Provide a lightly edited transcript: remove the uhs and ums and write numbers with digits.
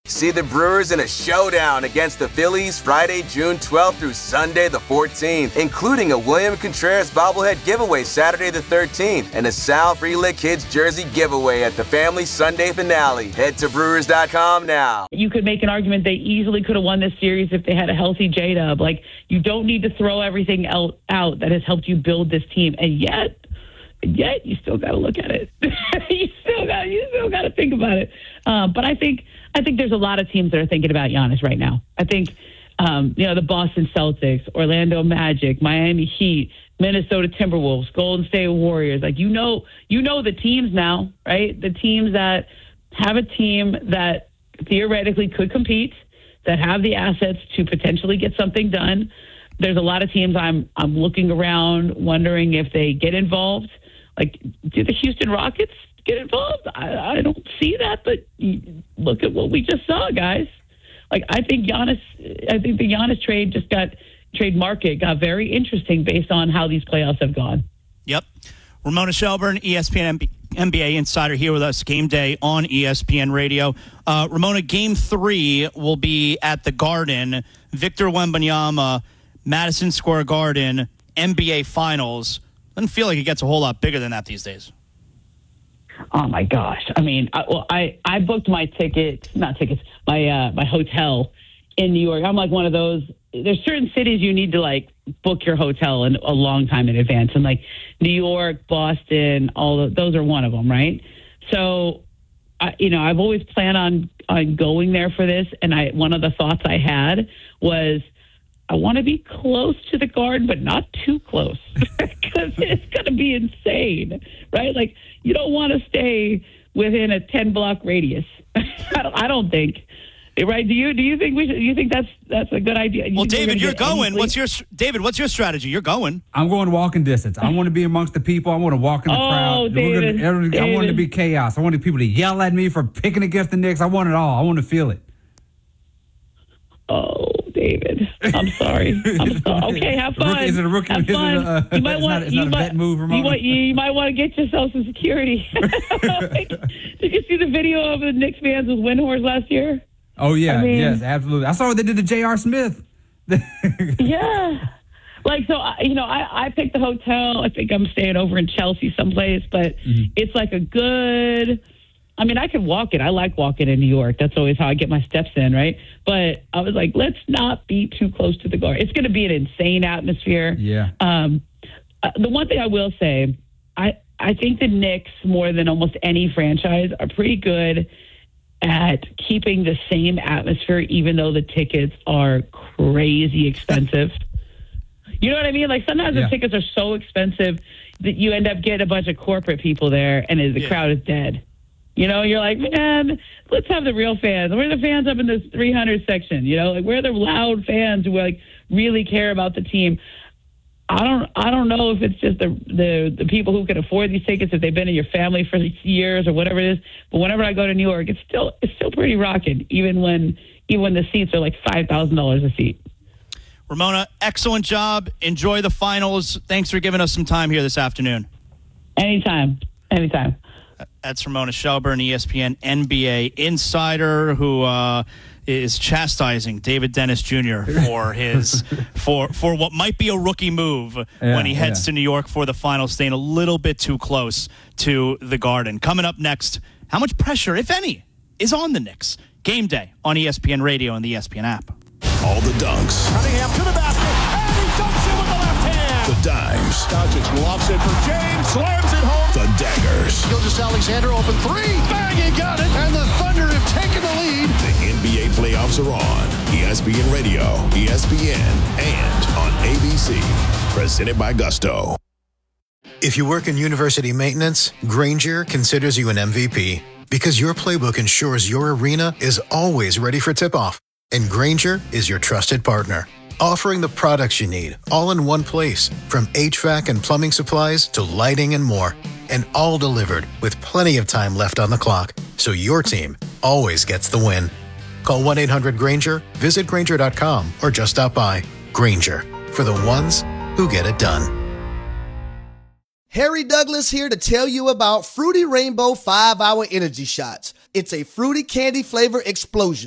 See the Brewers in a showdown against the Phillies Friday, June 12th through Sunday the 14th, including a William Contreras bobblehead giveaway Saturday the 13th and a Sal Frelick Kids jersey giveaway at the Family Sunday finale. Head to Brewers.com now. You could make an argument they easily could have won this series if they had a healthy J-Dub. Like, you don't need to throw everything out that has helped you build this team, and yet you still got to look at it. you still got to think about it. But I think there's a lot of teams that are thinking about Giannis right now. I think, the Boston Celtics, Orlando Magic, Miami Heat, Minnesota Timberwolves, Golden State Warriors. Like, you know the teams now, right? The teams that have a team that theoretically could compete, that have the assets to potentially get something done. There's a lot of teams I'm looking around, wondering if they get involved. Like, do the Houston Rockets get involved? I don't see that, but look at what we just saw, guys. Like, I think the Giannis trade market got very interesting based on how these playoffs have gone. Yep. Ramona Shelburne, ESPN NBA insider, here with us game day on ESPN Radio. Ramona, Game 3 will be at the Garden. Victor Wembanyama, Madison Square Garden, NBA Finals. Doesn't feel like it gets a whole lot bigger than that these days. Oh my gosh! I mean, I booked my my hotel in New York. I'm like one of those. There's certain cities you need to like book your hotel in a long time in advance, and like New York, Boston, those are one of them, right? So, I've always planned on going there for this, and one of the thoughts I had was, I want to be close to the Garden, but not too close, because it's going to be insane, right? Like, you don't want to stay within a 10-block radius. I don't think, right? Do you think we should? Do you think that's a good idea? Well, David, you're going. What's your strategy? You're going. I'm going walking distance. I want to be amongst the people. I want to walk in the crowd. David. I want it to be chaos. I want the people to yell at me for picking against the Knicks. I want it all. I want to feel it. Oh, David, I'm sorry. Okay, have fun. Is it a rookie? Have fun. You might want. You might want to get yourself some security. Did you see the video of the Knicks fans with Windhorse last year? Oh yeah, yes, absolutely. I saw what they did to J.R. Smith. Yeah. Like, so, I picked the hotel. I think I'm staying over in Chelsea someplace, but it's like a good. I mean, I can walk it. I like walking in New York. That's always how I get my steps in, right? But I was like, let's not be too close to the Garden. It's going to be an insane atmosphere. Yeah. The one thing I will say, I think the Knicks, more than almost any franchise, are pretty good at keeping the same atmosphere, even though the tickets are crazy expensive. You know what I mean? Like, sometimes the tickets are so expensive that you end up getting a bunch of corporate people there, and the crowd is dead. You're like, man, let's have the real fans. We're the fans up in this 300 section. Like, we're the loud fans who like really care about the team. I don't know if it's just the people who can afford these tickets, if they've been in your family for years or whatever it is. But whenever I go to New York, it's still pretty rocking, even when the seats are like $5,000 a seat. Ramona, excellent job. Enjoy the finals. Thanks for giving us some time here this afternoon. Anytime. That's Ramona Shelburne, ESPN NBA insider, who is chastising David Dennis Jr. for his for what might be a rookie move when he heads to New York for the finals, staying a little bit too close to the Garden. Coming up next, how much pressure, if any, is on the Knicks? Game day on ESPN Radio and the ESPN app. All the dunks. Cunningham to the basket, and he dunks it with the left hand. The dimes. Doncic lofts it for James, slams it home. The daggers. Gilgeous-Alexander open three. Bang, he got it. And the Thunder have taken the lead. The NBA playoffs are on. ESPN Radio, ESPN, and on ABC. Presented by Gusto. If you work in university maintenance, Grainger considers you an MVP because your playbook ensures your arena is always ready for tip-off. And Grainger is your trusted partner, offering the products you need all in one place, from HVAC and plumbing supplies to lighting and more. And all delivered with plenty of time left on the clock, so your team always gets the win. Call 1-800-GRAINGER, visit Grainger.com, or just stop by. Grainger, for the ones who get it done. Harry Douglas here to tell you about Fruity Rainbow 5-Hour Energy Shots. It's a fruity candy flavor explosion